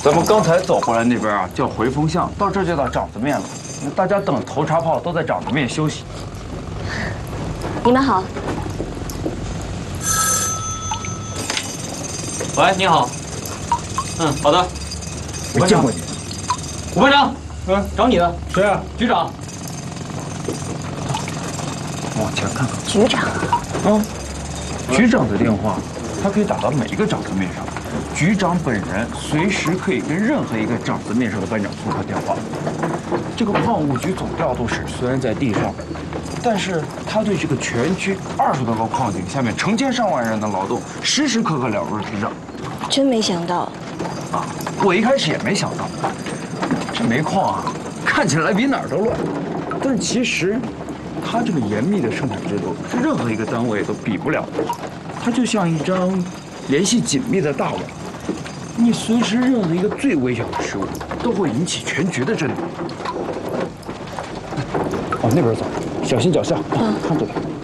咱们刚才走过来那边啊，叫回风巷，到这就到长子面了。大家等头茶泡都在长子面休息。 你们好。 喂，你好。好的。 我见过你， 吴班长，找你的。 谁啊？ 局长。 往前看看。 局长。 局长的电话，他可以打到每一个长子面上。局长本人随时可以跟任何一个长子面上的班长通话电话。这个矿务局总调度室虽然在地上，但是他对这个全区20多个矿井下面成千上万人的劳动，时时刻刻了如指掌。 真没想到。 我一开始也没想到，这煤矿啊，看起来比哪儿都乱，但其实，它这个严密的生产制度是任何一个单位都比不了的。它就像一张联系紧密的大网，你随时任何一个最微小的失误，都会引起全局的震动。往那边走，小心脚下，看着点。